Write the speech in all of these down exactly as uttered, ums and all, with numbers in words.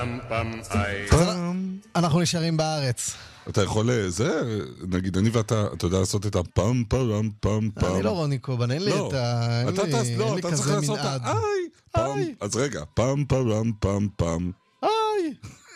אנחנו נשארים בארץ. אתה יכול, זה, נגיד, אני ואתה, אתה יודע לעשות את הפאם פאם פאם פאם. אני לא רוני קובן, אין לי את ה... אתה לא, אתה צריך לעשות את ה... איי, פאם. אז רגע, פאם פאם פאם פאם. איי.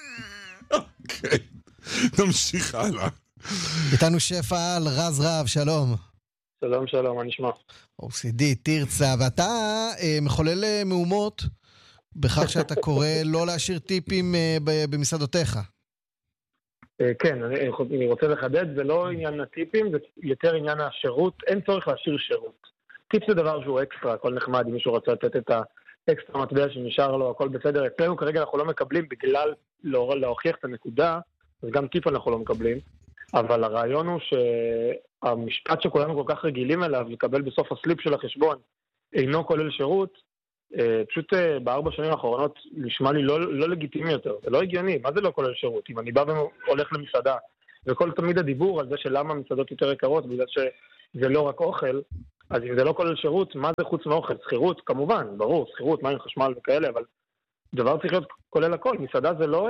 אוקיי, נמשיך הלאה. איתנו שפע על רז רב, שלום. שלום, שלום, מה נשמע? או סי די, תרצה, ואתה אה, מחולל מהומות בכך שאתה קורא לא להשאיר טיפים אה, במסעדותיך. אה, כן, אני, אני רוצה לחדד, זה לא עניין הטיפים, זה יותר עניין השירות, אין צורך להשאיר שירות. טיפ זה דבר שהוא אקסטרה, הכל נחמד, אם מישהו רוצה לתת את האקסטרה מטבע שנשאר לו, הכל בסדר. אצלנו כרגע אנחנו לא מקבלים בגלל לא, להוכיח את הנקודה, אז גם טיפ אנחנו לא מקבלים. אבל הרעיון הוא שהמשפט שכולנו כל כך רגילים אליו, לקבל בסוף הסליפ של החשבון, אינו כולל שירות, פשוט בארבע שנים האחרונות נשמע לי לא, לא לגיטימי יותר. זה לא הגיוני, מה זה לא כולל שירות? אם אני בא והולך למסעדה, וכל תמיד הדיבור על זה שלמה מסעדות יותר יקרות, בגלל שזה לא רק אוכל, אז אם זה לא כולל שירות, מה זה חוץ מאוכל? סחירות, כמובן, ברור, סחירות, מים, חשמל וכאלה, אבל דבר צריך להיות כולל הכל. מסעדה זה לא...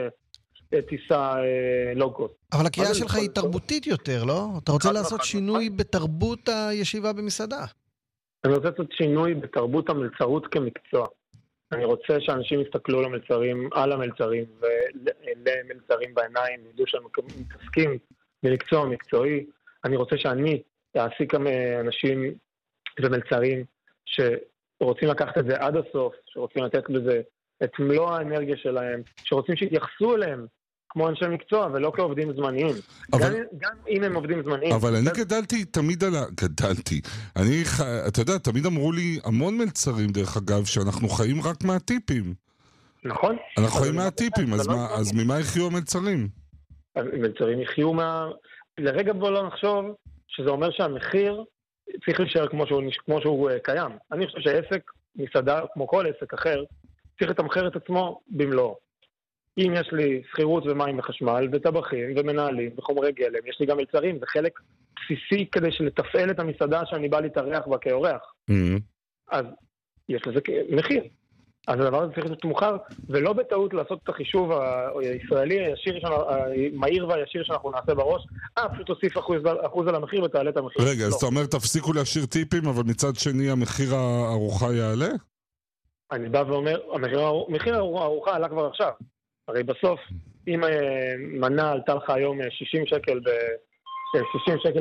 טיסה לוגו. אבל הקריאה שלך היא תרבותית יותר, לא? אתה רוצה לעשות שינוי בתרבות הישיבה במסעדה. אני רוצה לעשות שינוי בתרבות המלצרות כמקצוע. אני רוצה שאנשים יסתכלו למלצרים, על המלצרים, ולמלצרים בעיניים, ידעו שהם מתעסקים במקצוע מקצועי. אני רוצה שאני אעסיק אנשים ומלצרים שרוצים לקחת את זה עד הסוף, שרוצים לתת בזה את מלוא האנרגיה שלהם, שרוצים שיתייחסו אליהם כמו אנשי מקצוע, ולא כעובדים זמניים. אבל... גם, גם אם הם עובדים זמניים. אבל אני גדלתי תמיד על ה... גדלתי. אני, אתה יודע, תמיד אמרו לי המון מלצרים, דרך אגב, שאנחנו חיים רק מהטיפים. נכון. אנחנו חיים מהטיפים, אז, מה, אז ממה יחיו המלצרים? המלצרים יחיו מה... לרגע בוא לא נחשוב שזה אומר שהמחיר צריך להישאר כמו שהוא, כמו שהוא קיים. אני חושב שעסק, מסעדה, כמו כל עסק אחר, צריך לתמחר את עצמו במלואו. אם יש לי שכירות ומים וחשמל, וטבחים ומנהלים וחומרי גלם, יש לי גם מלצרים, זה חלק בסיסי כדי לתפעל את המסעדה שאני בא להתארח בה כאורח. Mm-hmm. אז יש לזה מחיר. אז הדבר הזה צריך להיות מוכר, ולא בטעות לעשות את החישוב הישראלי, הישיר, המהיר והישיר שאנחנו נעשה בראש, אה, פשוט תוסיף אחוז, אחוז על המחיר ותעלה את המחיר. רגע, לא. אז אתה אומר, תפסיקו להשאיר טיפים, אבל מצד שני המחיר הארוחה יעלה? אני בא ואומר, המחיר הארוחה עלה כבר עכשיו. הרי בסוף, אם מנה עלתה לך היום שישים שקל ב... שישים שקל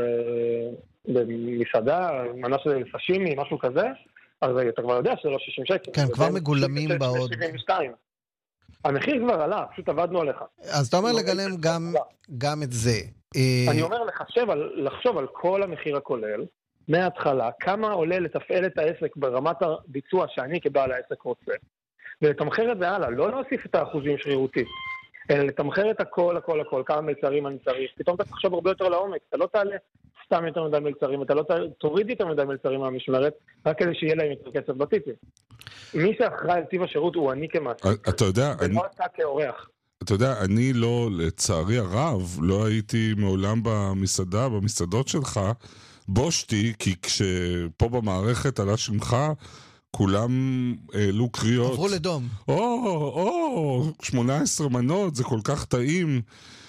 במסעדה, מנה של סשימי, משהו כזה, אז אתה כבר יודע שזה לא שישים שקל. כן, כבר מגולמים בעוד. המחיר כבר עלה, פשוט עבדנו עליך. אז אתה אומר לגלם גם את זה. אני אומר לחשוב על כל המחיר הכולל, מההתחלה, כמה עולה לתפעל את העסק ברמת הביצוע שאני כבעל העסק רוצה. ולתמחר את זה הלאה, לא להוסיף את האחוזים שרירותית, אלא לתמחר את הכל, הכל, הכל, כמה מלצרים אני צריך. פתאום אתה תחשוב הרבה יותר לעומק, אתה לא תעלה סתם יותר מדי מלצרים, אתה לא תוריד יותר מדי מלצרים מהמשמרת, רק כדי שיהיה להם יותר כסף בטיפים. מי שאחראי על טיב השירות הוא אני כמעט. אתה יודע, ולא אתה כאורח. אתה יודע, אני לא, לצערי הרב, לא הייתי מעולם במסעדה, במסעדות שלך, בושתי, כי כשפה במערכת עלה שמך, כולם העלו קריאות. עברו לדום. או, או, שמונה עשרה מנות, זה כל כך טעים.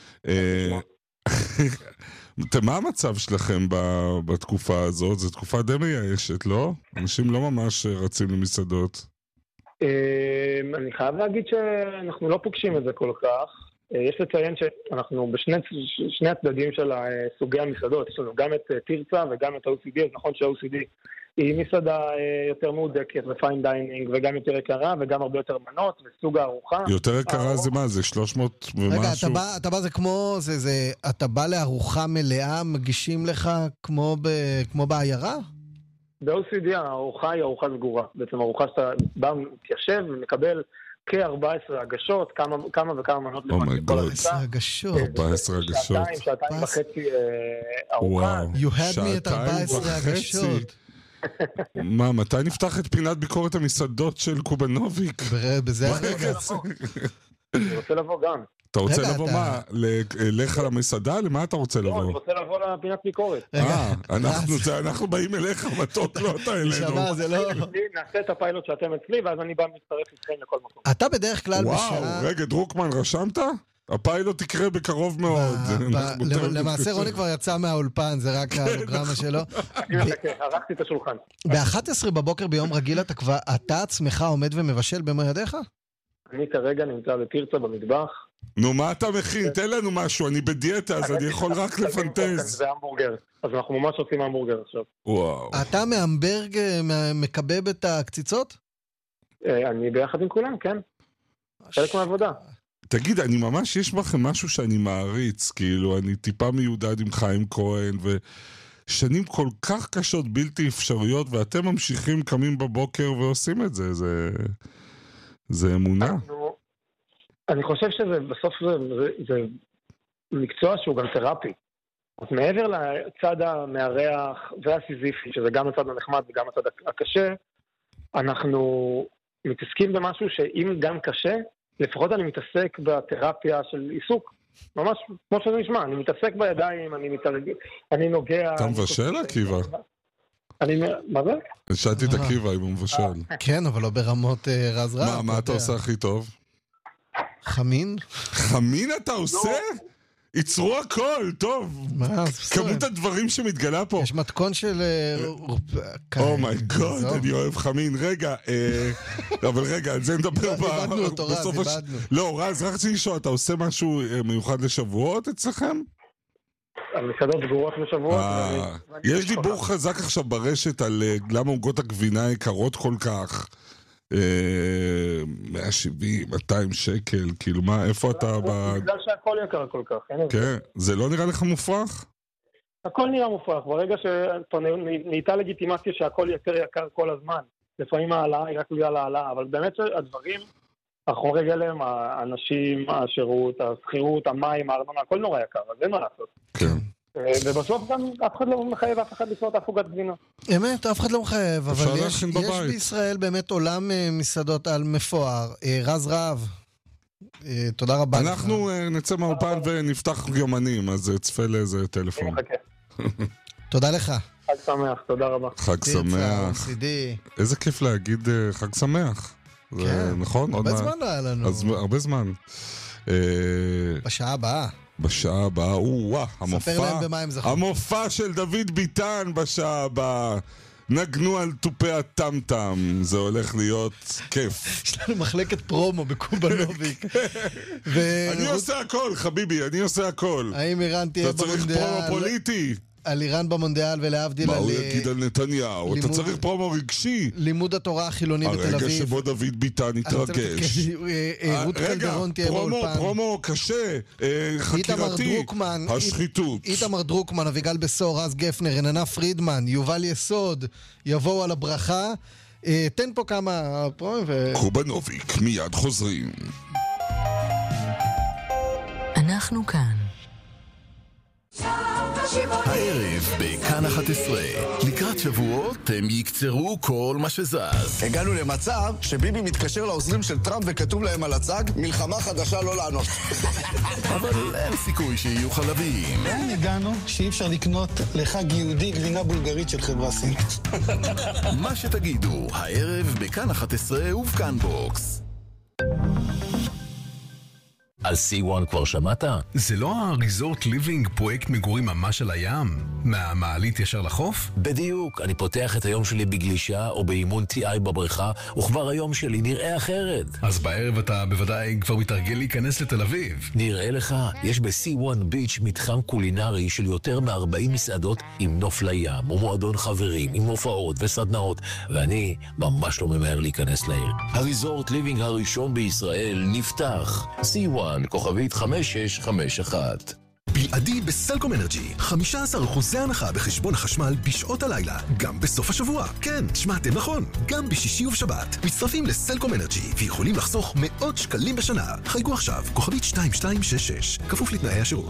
מה המצב שלכם בתקופה הזאת? זו תקופה די מייאשת, לא? אנשים לא ממש רצים למסעדות. אני חייב להגיד שאנחנו לא פוגשים את זה כל כך. יש לציין שאנחנו בשני הצדדים של סוגי המסעדות. יש לנו גם את תרצה וגם את ה-או סי די, אז נכון שה-או סי די היא מסעדה יותר מהודקת ופיין דיינינג, וגם יותר יקרה, וגם הרבה יותר מנות, וסוג הארוחה. יותר יקרה זה מה? זה שלוש מאות ומשהו? רגע, אתה בא, אתה בא זה כמו, זה, זה, אתה בא לארוחה מלאה, מגישים לך כמו, ב, כמו בעיירה? ב-או סי די הארוחה היא ארוחה סגורה. בעצם הארוחה שאתה בא, מתיישב ומקבל כ-ארבע עשרה הגשות, כמה, כמה וכמה מנות למעט כל ארבע עשרה הגשות. ארבע עשרה הגשות. שעתיים, שעתיים וחצי ארוחה. You had me את ארבע עשרה הגשות. מה, מתי נפתח את פינת ביקורת המסעדות של קובנוביק? בזה הרגע. אני רוצה לבוא גם. אתה רוצה לבוא מה? לך למסעדה? למה אתה רוצה לבוא? אני רוצה לבוא לפינת ביקורת. אה, אנחנו באים אליך, מתוק לא אתה אלינו. נשמע, זה לא... נעשה את הפיילוט שאתם אצלי, ואז אני בא מצטרף איתכם לכל מקום. אתה בדרך כלל בשעה... וואו, רגע, דרוקמן, רשמת? הפיילוט יקרה בקרוב מאוד. למעשה רוני כבר יצא מהאולפן, זה רק ההולוגרמה שלו. אני מחכה, ערכתי את השולחן. ב-אחת עשרה בבוקר ביום רגיל אתה עצמך עומד ומבשל במו ידיך? אני כרגע נמצא בתרצה במטבח. נו, מה אתה מכין? תן לנו משהו, אני בדיאטה, אז אני יכול רק לפנטז. זה המבורגר, אז אנחנו ממש עושים המבורגר עכשיו. וואו. אתה מהמברג מקבב את הקציצות? אני ביחד עם כולם, כן. חלק מהעבודה. תגיד, אני ממש, יש בכם משהו שאני מעריץ, כאילו, אני טיפה מיודד עם חיים כהן, ושנים כל כך קשות בלתי אפשריות, ואתם ממשיכים, קמים בבוקר ועושים את זה, זה, זה אמונה. אני חושב שזה, בסוף זה, זה, זה מקצוע שהוא גם תרפי. אז מעבר לצד המארח והסיזיפי, שזה גם הצד הנחמד וגם הצד הקשה, אנחנו מתעסקים במשהו שאם גם קשה, לפחות אני מתעסק בתרפיה של עיסוק. ממש, כמו שזה נשמע, אני מתעסק בידיים, אני מתרג... אני נוגע... אתה מבשל, עקיבא? אני... מה זה? שאלתי את עקיבא אם הוא מבשל. כן, אבל לא ברמות רז רב. מה, מה אתה עושה הכי טוב? חמין? חמין אתה עושה? ייצרו הכל, טוב. כמות הדברים שמתגלה פה. יש מתכון של... אומייגוד, אני אוהב חמין. רגע, אבל רגע, על זה נדבר איבדנו אותו, רז, איבדנו. לא, רז, רק רציתי לשאול, אתה עושה משהו מיוחד לשבועות אצלכם? המסעדות סגורות לשבועות. יש דיבור חזק עכשיו ברשת על למה עוגות הגבינה יקרות כל כך. מאה שבעים, מאתיים שקל, כאילו מה, איפה אתה... בגלל שהכל יקר כל כך. כן, זה לא נראה לך מופרך? הכל נראה מופרך, ברגע שנהייתה לגיטימציה שהכל יותר יקר כל הזמן, לפעמים העלאה היא רק בגלל העלאה, אבל באמת הדברים, החומרי גלם, האנשים, השירות, השכירות, המים, הארנונה, הכל נורא יקר, אז אין מה לעשות. כן. ובסוף גם אף אחד לא מחייב אף אחד לקנות הפוגת גבינה. אמת, אף אחד לא מחייב, אבל יש, יש בישראל באמת עולם מסעדות על מפואר. רז רב, תודה רבה. אנחנו נצא מהאולפן ונפתח יומנים, אז צפה לאיזה טלפון. תודה לך. חג שמח, תודה רבה. חג שמח. איזה כיף להגיד חג שמח. נכון? הרבה זמן לא היה לנו. הרבה זמן. בשעה הבאה. בשעה הבאה, וואה, המופע, המופע של דוד ביטן בשעה הבאה. נגנו על טופי הטמטם, זה הולך להיות כיף. יש לנו מחלקת פרומו בקובנוביק. אני עושה הכל, חביבי, אני עושה הכל. האם איראן תהיה במונדיאל? אתה צריך פרומו פוליטי. על איראן במונדיאל ולהבדיל על... מה הוא יגיד על נתניהו? אתה צריך פרומו רגשי. לימוד התורה החילוני בתל אביב. הרגע שבו דוד ביטן התרגש. רות קלדרון תהיה באולפן. רגע, פרומו קשה, חקירתי, השחיתות. איתמר דרוקמן, אביגל בסור, רז גפנר, רננה פרידמן, יובל יסוד, יבואו על הברכה. תן פה כמה פרומים ו... קובנוביק, מיד חוזרים. אנחנו כאן. הערב בכאן אחת עשרה, לקראת שבועות הם יקצרו כל מה שזז. הגענו למצב שביבי מתקשר לעוזרים של טראמפ וכתוב להם על הצג מלחמה חדשה לא לענות. אבל אין סיכוי שיהיו חלבים. לאן הגענו שאי אפשר לקנות לחג יהודי גבינה בולגרית של חברה סינית? מה שתגידו, הערב בכאן אחת עשרה ובכאן בוקס. על סי וואן כבר שמעת? זה לא הריזורט ליבינג פרויקט מגורים ממש על הים? מהמעלית ישר לחוף? בדיוק, אני פותח את היום שלי בגלישה או באימון טי איי בבריכה, וכבר היום שלי נראה אחרת. אז בערב אתה בוודאי כבר מתרגל להיכנס לתל אביב. נראה לך, יש ב-סי וואן ביץ' מתחם קולינרי של יותר מ-ארבעים מסעדות עם נוף לים ומועדון חברים, עם הופעות וסדנאות, ואני ממש לא ממהר להיכנס לעיר. הריזורט ליבינג הראשון בישראל נפתח. סי וואן כוכבית חמש שש חמש אחת. בלעדי בסלקום אנרג'י, חמישה עשר אחוז הנחה בחשבון החשמל בשעות הלילה, גם בסוף השבוע. כן, שמעתם נכון, גם בשישי ובשבת. מצטרפים לסלקום אנרג'י ויכולים לחסוך מאות שקלים בשנה. חייגו עכשיו, כוכבית שתיים שתיים שש שש, כפוף לתנאי השירות.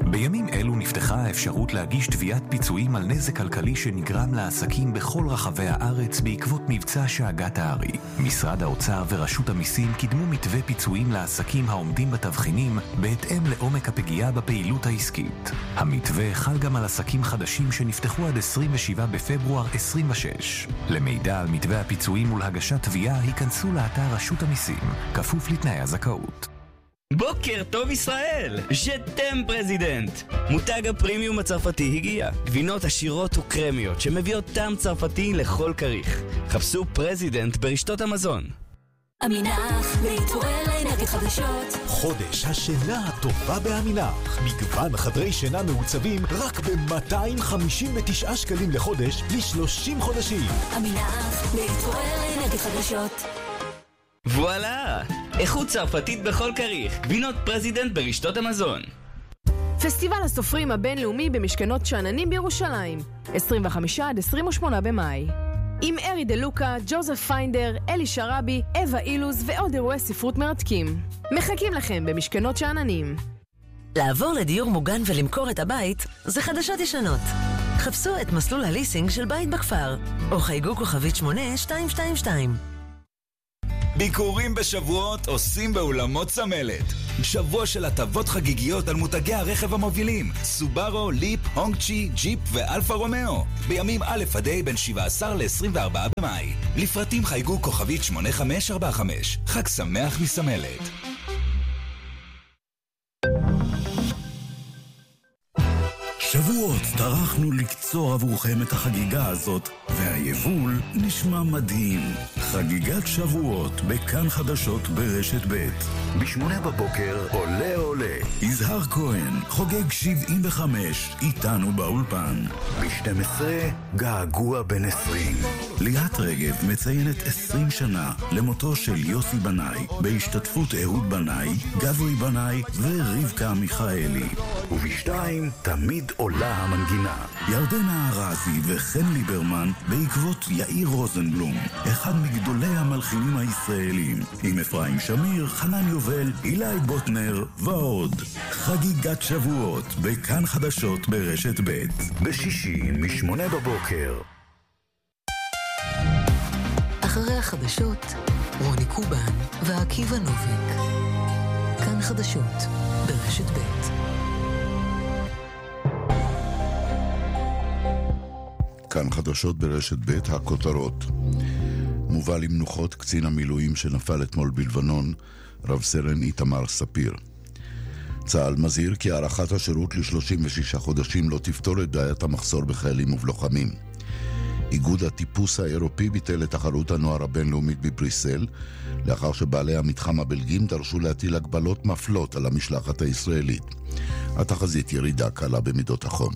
בימים אלו נפתחה האפשרות להגיש תביעת פיצויים על נזק כלכלי שנגרם לעסקים בכל רחבי הארץ בעקבות מבצע שאגת הארי. משרד האוצר ורשות המיסים קידמו מתווה פיצויים לעסקים העומדים בתבחינים בהתאם לעומק הפגיעה בפעילות העסקית. המתווה חל גם על עסקים חדשים שנפתחו עד עשרים ושבעה בפברואר עשרים ושש. למידע על מתווה הפיצויים ולהגשת תביעה היכנסו לאתר רשות המיסים, כפוף לתנאי הזכאות. בוקר טוב ישראל, ז'תם פרזידנט. מותג הפרימיום הצרפתי הגיע, גבינות עשירות וקרמיות שמביאות טעם צרפתי לכל כריך. חפשו פרזידנט ברשתות המזון. עמינח, להתעורר לאנרגיות חדשות. חודש השינה הטובה בעמינח. מגוון חדרי שינה מעוצבים רק ב-מאתיים חמישים ותשעה שקלים לחודש ל-שלושים חודשים. עמינח, להתעורר לאנרגיות חדשות. וואלה! איכות צרפתית בכל כריך, גבינות פרזידנט ברשתות המזון. פסטיבל הסופרים הבינלאומי במשכנות שאננים בירושלים, עשרים וחמישה עד עשרים ושמונה במאי. עם ארי דלוקה, ג'וזף פיינדר, אלי שרבי, אווה אילוז ועוד אירועי ספרות מרתקים. מחכים לכם במשכנות שאננים. לעבור לדיור מוגן ולמכור את הבית זה חדשות ישנות. חפשו את מסלול הליסינג של בית בכפר, או חייגו כוכבית שמונה שתיים שתיים שתיים. ביקורים בשבועות עושים באולמות צמלת. שבוע של הטבות חגיגיות על מותגי הרכב המובילים סובארו, ליפ, הונגצ'י, ג'יפ ואלפה רומאו. בימים א' עד ה' בין שבעה עשר ל-עשרים וארבעה במאי. לפרטים חייגו כוכבית שמונה חמש ארבע חמש. חג שמח מסמלת. שבועות טרחנו לקצור עבורכם את החגיגה הזאת, והיבול נשמע מדהים. חגיגת שבועות בכאן חדשות ברשת ב'. בשמונה בבוקר עולה עולה. יזהר כהן חוגג שבעים וחמש איתנו באולפן. ב-שתים עשרה געגוע בן עשרים. ליאת רגב מציינת עשרים שנה למותו של יוסי בנאי, בהשתתפות אהוד בנאי, גברי בנאי ורבקה מיכאלי. ובשתיים תמיד עולה המנגינה. ירדנה ארזי וחן ליברמן בעקבות יאיר רוזנבלום, אחד מגדולי המלחינים הישראלים, עם אפרים שמיר, חנן יובל, אילי בוטנר ועוד. חגיגת שבועות בכאן חדשות ברשת ב' בשישי משמונה בבוקר. אחרי החדשות, רוני קובן ועקיבא נוביק. כאן חדשות ברשת ב'. כאן חדשות ברשת ב' הכותרות. מובא למנוחות קצין המילואים שנפל אתמול בלבנון, רב סרן איתמר ספיר. צה"ל מזהיר כי הארכת השירות ל-שלושים ושישה חודשים לא תפתור את בעיית המחסור בחיילים ובלוחמים. איגוד הטיפוס האירופי ביטל את תחרות הנוער הבינלאומית בבריסל, לאחר שבעלי המתחם הבלגים דרשו להטיל הגבלות מפלות על המשלחת הישראלית. התחזית ירידה קלה במידות החום.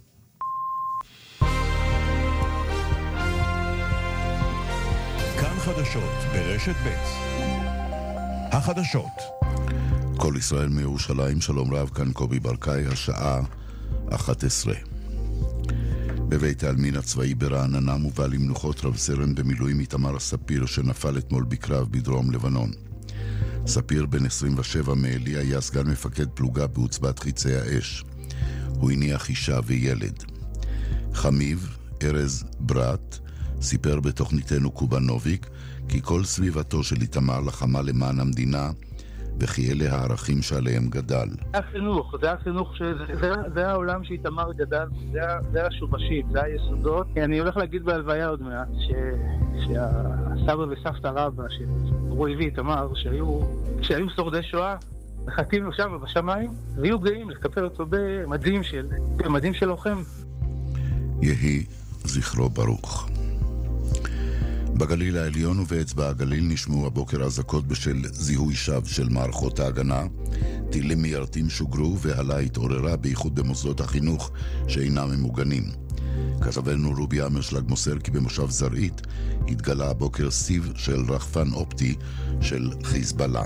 חדשות ברשת ב'. החדשות. כל ישראל מירושלים, שלום רב, כאן קובי ברקאי, השעה אחת עשרה. בבית העלמין הצבאי ברעננה מובא למנוחות רב סרן במילואים איתמר ספיר שנפל אתמול בקרב בדרום לבנון. ספיר בן עשרים ושבע מעלי היה סגן מפקד פלוגה בעוצבת חיצי האש. הוא הניח אישה וילד. חמיב, ארז ברת, סיפר בתוכניתנו קובה נוביק כי כל סביבתו של איתמר לחמה למען המדינה וכי אלה הערכים שעליהם גדל. זה החינוך, זה החינוך, זה, זה העולם שאיתמר גדל, זה, זה השורשים, זה היסודות. אני הולך להגיד בהלוויה עוד מעט ש, שהסבא וסבתא רבא שרועי ואיתמר שהיו, שהיו שורדי שואה מחכים לו שם בשמיים והיו גאים לקפל אותו במדים של, במדים של לוחם. יהי זכרו ברוך. בגליל העליון ובאצבע הגליל נשמעו הבוקר אזעקות בשל זיהוי שווא של מערכות ההגנה. טילים מיירטים שוגרו והלה התעוררה בייחוד במוסדות החינוך שאינם ממוגנים. כתבנו רובי אמרשלג מוסר כי במושב זרעית התגלה הבוקר סיב של רחפן אופטי של חיזבאללה.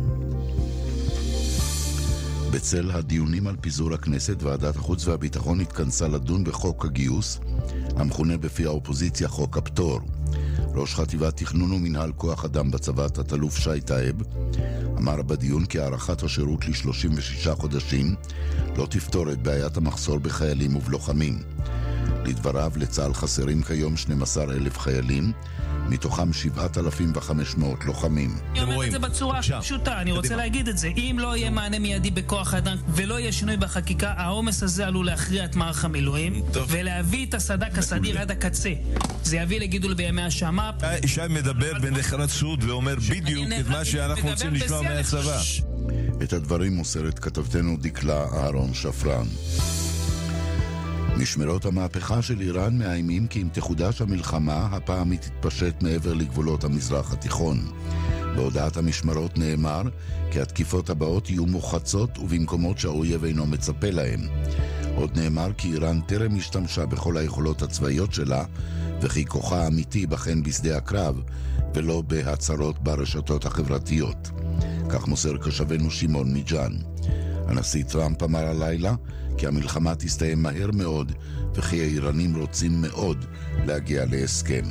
בצל הדיונים על פיזור הכנסת, ועדת החוץ והביטחון התכנסה לדון בחוק הגיוס, המכונה בפי האופוזיציה חוק הפטור. ראש חטיבת תכנון ומנהל כוח אדם בצבא, תת-אלוף שי טייב, אמר בדיון כי הארכת השירות ל-שלושים ושישה חודשים לא תפתור את בעיית המחסור בחיילים ובלוחמים. לדבריו, לצה"ל חסרים כיום שנים עשר אלף חיילים, מתוכם שבעת אלפים וחמש מאות לוחמים. אני אומר את זה בצורה פשוטה, אני רוצה להגיד את זה. אם לא יהיה מענה מיידי בכוח האדם ולא יהיה שינוי בחקיקה, העומס הזה עלול להכריע את מערך המילואים ולהביא את הסד"כ הסדיר עד הקצה. זה יביא לגידול בימי השמ"פ. ישי מדבר בנחרצות ואומר בדיוק את מה שאנחנו רוצים לשמוע מהצבא. את הדברים מוסרת כתבתנו דקלה אהרון שפרן. משמרות המהפכה של איראן מאיימים כי אם תחודש המלחמה, הפעם היא תתפשט מעבר לגבולות המזרח התיכון. בהודעת המשמרות נאמר כי התקיפות הבאות יהיו מוחצות ובמקומות שהאויב אינו מצפה להם. עוד נאמר כי איראן טרם השתמשה בכל היכולות הצבאיות שלה, וכי כוחה האמיתי בחן בשדה הקרב, ולא בהצהרות ברשתות החברתיות. כך מוסר קשבנו שמעון מג'אן. הנשיא טראמפ אמר הלילה כי המלחמה תסתיים מהר מאוד, וכי האיראנים רוצים מאוד להגיע להסכם.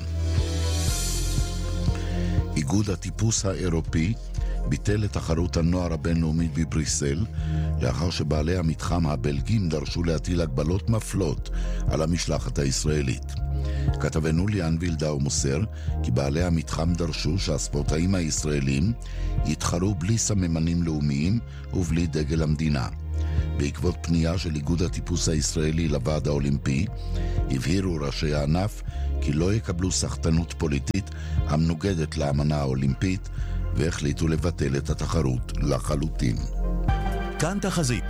איגוד הטיפוס האירופי ביטל את תחרות הנוער הבינלאומית בבריסל, לאחר שבעלי המתחם הבלגים דרשו להטיל הגבלות מפלות על המשלחת הישראלית. כתבנו ליאן וילדאו מוסר כי בעלי המתחם דרשו שהספורטאים הישראלים יתחרו בלי סממנים לאומיים ובלי דגל המדינה. בעקבות פנייה של איגוד הטיפוס הישראלי לוועד האולימפי, הבהירו ראשי הענף כי לא יקבלו סחטנות פוליטית המנוגדת לאמנה האולימפית, והחליטו לבטל את התחרות לחלוטין. כאן תחזית.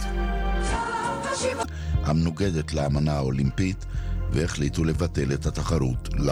המנוגדת לאמנה האולימפית, והחליטו לבטל את התחרות